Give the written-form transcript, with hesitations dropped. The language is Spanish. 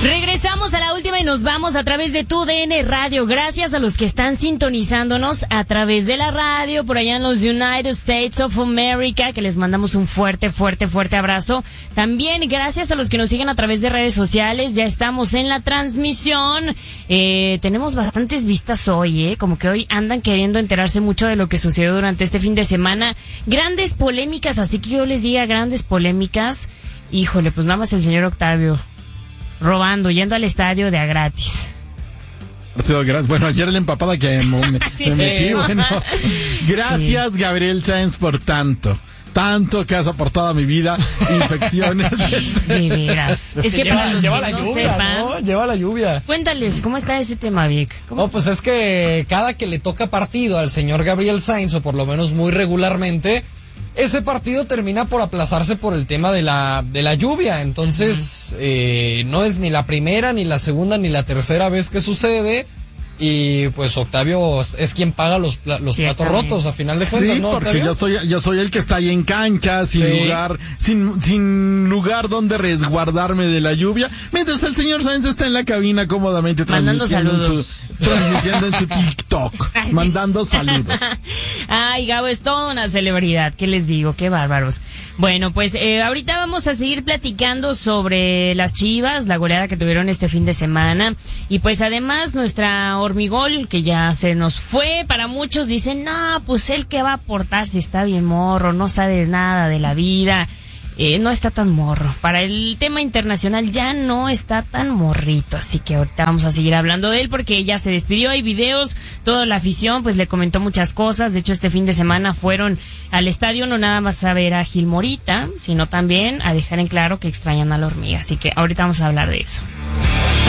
Regresamos a la última y nos vamos a través de tu DN Radio. Gracias a los que están sintonizándonos a través de la radio por allá en los United States of America, que les mandamos un fuerte abrazo. También gracias a los que nos siguen a través de redes sociales. Ya estamos en la transmisión. Tenemos bastantes vistas hoy, como que hoy andan queriendo enterarse mucho de lo que sucedió durante este fin de semana. Grandes polémicas, así que yo les diga grandes polémicas. Híjole, pues nada más el señor Octavio robando, yendo al estadio de a gratis. Bueno, ayer la empapada que me metí, bueno. Gracias, sí. Gabriel Sainz, por tanto que has aportado a mi vida, infecciones. De veras. Es que para los lleva que la no lluvia, sepan, ¿no? Lleva la lluvia. Cuéntales, ¿cómo está ese tema, Vic? No, pues es que cada que le toca partido al señor Gabriel Sainz, o por lo menos muy regularmente, ese partido termina por aplazarse por el tema de la lluvia. Entonces, no es ni la primera, ni la segunda, ni la tercera vez que sucede. Y pues Octavio es quien paga los platos rotos a final de cuentas, sí, ¿no, porque Octavio? yo soy el que está ahí en cancha, sin lugar donde resguardarme de la lluvia, mientras el señor Sainz está en la cabina cómodamente transmitiendo en su TikTok, mandando saludos. Ay, Gabo es toda una celebridad, ¿qué les digo? Qué bárbaros. Bueno, pues ahorita vamos a seguir platicando sobre las Chivas, la goleada que tuvieron este fin de semana, y pues además nuestra Hormigol, que ya se nos fue. Para muchos dicen, no, pues él que va a aportar si está bien morro, no sabe nada de la vida. No está tan morro. Para el tema internacional ya no está tan morrito, así que ahorita vamos a seguir hablando de él porque ya se despidió, hay videos, toda la afición pues le comentó muchas cosas. De hecho, este fin de semana fueron al estadio no nada más a ver a Gil Morita, sino también a dejar en claro que extrañan a la hormiga, así que ahorita vamos a hablar de eso.